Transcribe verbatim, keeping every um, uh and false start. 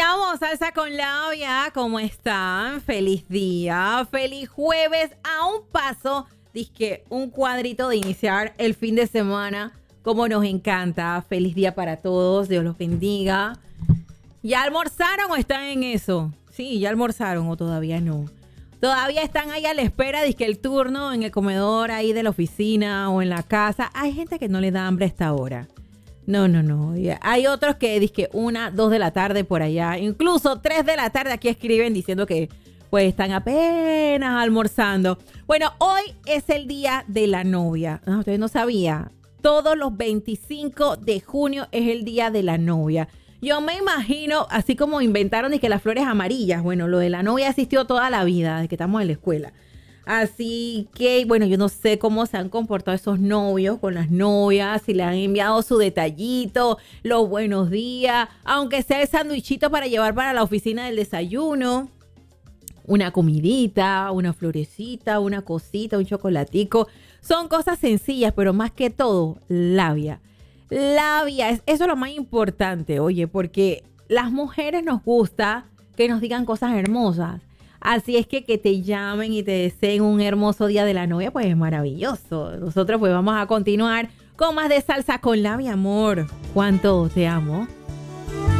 Iniciamos Salsa con Labia. ¿Cómo están? Feliz día, feliz jueves. A un paso, dizque un cuadrito de iniciar el fin de semana. Como nos encanta. Feliz día para todos. Dios los bendiga. ¿Ya almorzaron o están en eso? Sí, ya almorzaron o todavía no. Todavía están ahí a la espera, dizque el turno en el comedor ahí de la oficina o en la casa. Hay gente que no le da hambre a esta hora. No, no, no. Hay otros que dizque una, dos de la tarde por allá. Incluso tres de la tarde aquí escriben diciendo que pues están apenas almorzando. Bueno, hoy es el día de la novia. No, ustedes no sabían. Todos los veinticinco de junio es el día de la novia. Yo me imagino, así como inventaron de que las flores amarillas, bueno, lo de la novia existió toda la vida, desde que estamos en la escuela. Así que, bueno, yo no sé cómo se han comportado esos novios con las novias, si le han enviado su detallito, los buenos días, aunque sea el sandwichito para llevar para la oficina del desayuno, una comidita, una florecita, una cosita, un chocolatico. Son cosas sencillas, pero más que todo, labia. Labia, eso es lo más importante, oye, porque las mujeres nos gusta que nos digan cosas hermosas. Así es que que te llamen y te deseen un hermoso día de la novia, pues es maravilloso. Nosotros pues vamos a continuar con más de Salsa con Labia, amor. ¿Cuánto te amo?